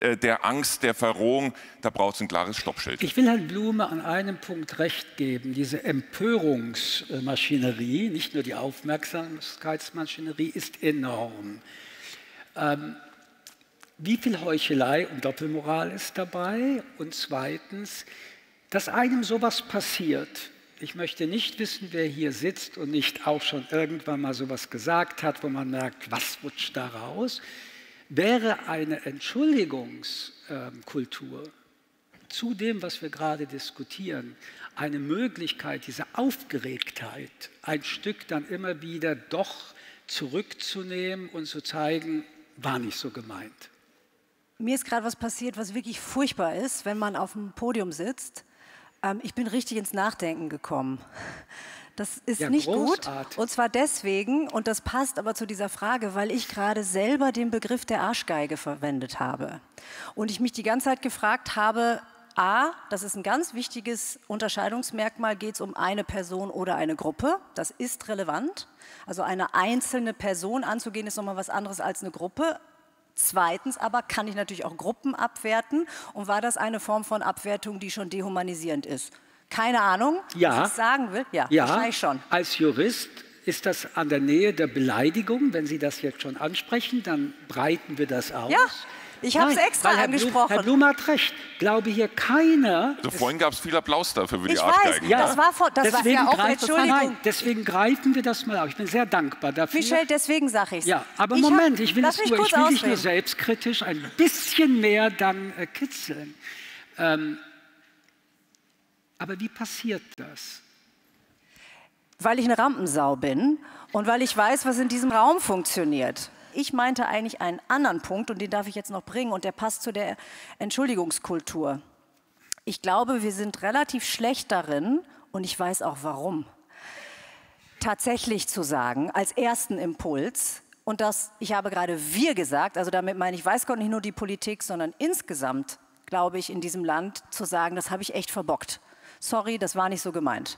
der Angst, der Verrohung, da braucht es ein klares Stoppschild. Ich will Herrn Blume an einem Punkt recht geben. Diese Empörungsmaschinerie, nicht nur die Aufmerksamkeitsmaschinerie, ist enorm. Wie viel Heuchelei und Doppelmoral ist dabei? Und zweitens, dass einem sowas passiert. Ich möchte nicht wissen, wer hier sitzt und nicht auch schon irgendwann mal sowas gesagt hat, wo man merkt, was rutscht da raus. Wäre eine Entschuldigungskultur zu dem, was wir gerade diskutieren, eine Möglichkeit, diese Aufgeregtheit ein Stück dann immer wieder doch zurückzunehmen und zu zeigen, war nicht so gemeint. Mir ist gerade was passiert, was wirklich furchtbar ist, wenn man auf dem Podium sitzt. Ich bin richtig ins Nachdenken gekommen. Das ist ja nicht großartig. Gut. Und zwar deswegen, und das passt aber zu dieser Frage, weil ich gerade selber den Begriff der Arschgeige verwendet habe. Und ich mich die ganze Zeit gefragt habe, A, das ist ein ganz wichtiges Unterscheidungsmerkmal, geht es um eine Person oder eine Gruppe. Das ist relevant. Also eine einzelne Person anzugehen, ist nochmal was anderes als eine Gruppe. Zweitens aber kann ich natürlich auch Gruppen abwerten. Und war das eine Form von Abwertung, die schon dehumanisierend ist? Keine Ahnung, ja, was ich sagen will. Ja, wahrscheinlich schon. Als Jurist ist das an der Nähe der Beleidigung. Wenn Sie das jetzt schon ansprechen, dann breiten wir das aus. Ja, ich habe es extra angesprochen. Herr Blume hat recht. Glaube hier keiner... Also vorhin gab es viel Applaus dafür für die Arschgeigen. Ja, das war ja auch Entschuldigung. Nein, deswegen greifen wir das mal auf. Ich bin sehr dankbar dafür. Michel, deswegen sage ich es. Ja, aber Moment, ich will dich nur selbstkritisch ein bisschen mehr dann kitzeln. Aber wie passiert das? Weil ich eine Rampensau bin und weil ich weiß, was in diesem Raum funktioniert. Ich meinte eigentlich einen anderen Punkt, und den darf ich jetzt noch bringen, und der passt zu der Entschuldigungskultur. Ich glaube, wir sind relativ schlecht darin, und ich weiß auch warum, tatsächlich zu sagen, als ersten Impuls, und das, ich habe gerade wir gesagt, also damit meine ich, weiß Gott nicht nur die Politik, sondern insgesamt, glaube ich, in diesem Land zu sagen, das habe ich echt verbockt. Sorry, das war nicht so gemeint.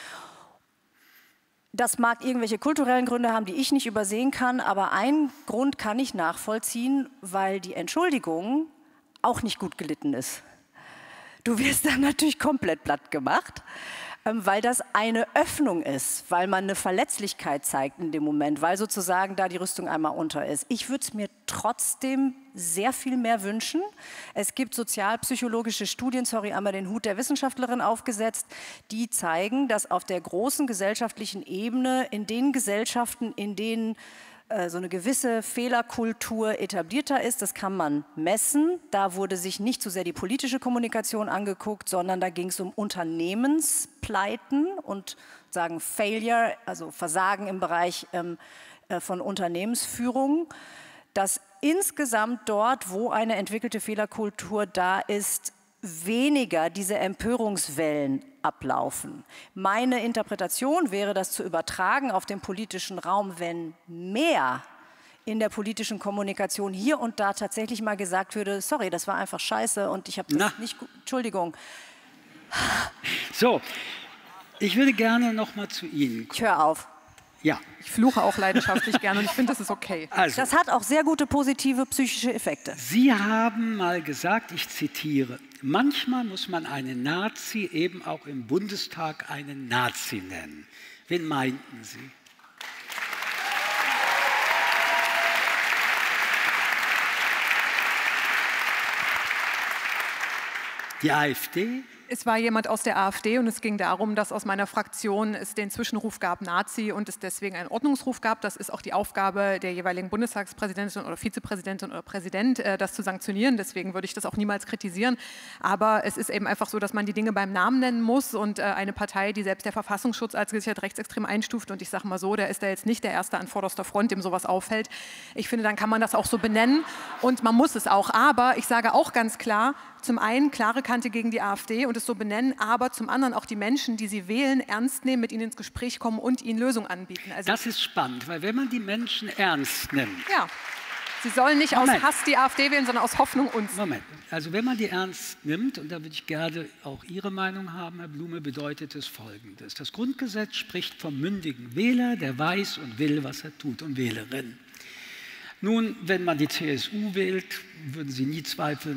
Das mag irgendwelche kulturellen Gründe haben, die ich nicht übersehen kann, aber einen Grund kann ich nachvollziehen, weil die Entschuldigung auch nicht gut gelitten ist. Du wirst dann natürlich komplett platt gemacht, weil das eine Öffnung ist, weil man eine Verletzlichkeit zeigt in dem Moment, weil sozusagen da die Rüstung einmal unter ist. Ich würde es mir trotzdem sehr viel mehr wünschen. Es gibt sozialpsychologische Studien, sorry, einmal den Hut der Wissenschaftlerin aufgesetzt, die zeigen, dass auf der großen gesellschaftlichen Ebene, in den Gesellschaften, in denen so eine gewisse Fehlerkultur etablierter ist, das kann man messen. Da wurde sich nicht so sehr die politische Kommunikation angeguckt, sondern da ging es um Unternehmenspleiten und sagen Failure, also Versagen im Bereich von Unternehmensführung, dass insgesamt dort, wo eine entwickelte Fehlerkultur da ist, weniger diese Empörungswellen ablaufen. Meine Interpretation wäre, das zu übertragen auf den politischen Raum, wenn mehr in der politischen Kommunikation hier und da tatsächlich mal gesagt würde, sorry, das war einfach scheiße und ich habe das nicht gut, Entschuldigung. So, ich würde gerne noch mal zu Ihnen kommen. Ich höre auf. Ja. Ich fluche auch leidenschaftlich gerne und ich finde, das ist okay. Also, das hat auch sehr gute positive psychische Effekte. Sie haben mal gesagt, ich zitiere, manchmal muss man einen Nazi eben auch im Bundestag einen Nazi nennen. Wen meinten Sie? Die AfD? Es war jemand aus der AfD und es ging darum, dass aus meiner Fraktion es den Zwischenruf gab, Nazi, und es deswegen einen Ordnungsruf gab. Das ist auch die Aufgabe der jeweiligen Bundestagspräsidentin oder Vizepräsidentin oder Präsident, das zu sanktionieren. Deswegen würde ich das auch niemals kritisieren. Aber es ist eben einfach so, dass man die Dinge beim Namen nennen muss, und eine Partei, die selbst der Verfassungsschutz als gesichert rechtsextrem einstuft, und ich sage mal so, der ist da jetzt nicht der Erste an vorderster Front, dem sowas auffällt. Ich finde, dann kann man das auch so benennen und man muss es auch. Aber ich sage auch ganz klar, zum einen klare Kante gegen die AfD und es so benennen, aber zum anderen auch die Menschen, die sie wählen, ernst nehmen, mit ihnen ins Gespräch kommen und ihnen Lösungen anbieten. Also das ist spannend, weil wenn man die Menschen ernst nimmt... Ja, sie sollen nicht aus Hass die AfD wählen, sondern aus Hoffnung uns. Moment, also wenn man die ernst nimmt, und da würde ich gerne auch Ihre Meinung haben, Herr Blume, bedeutet es Folgendes. Das Grundgesetz spricht vom mündigen Wähler, der weiß und will, was er tut, und Wählerin. Nun, wenn man die CSU wählt, würden Sie nie zweifeln,